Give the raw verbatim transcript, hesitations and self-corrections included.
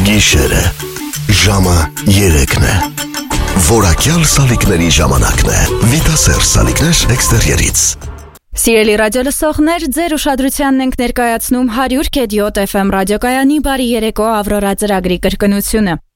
Գիշերը ժամը երեքն է։ Որակյալ սալիկների ժամանակն է։ Վիտասեր սալիկներ էքստերիերից։ Սիրելի ռադիոլսողներ, ձեր ուշադրությանն ենք ներկայացնում հարյուր կեդյոթ էֆ էմ ռադիոկայանի բարի երեկո Ավրորա ծրագրի կրկնությունը։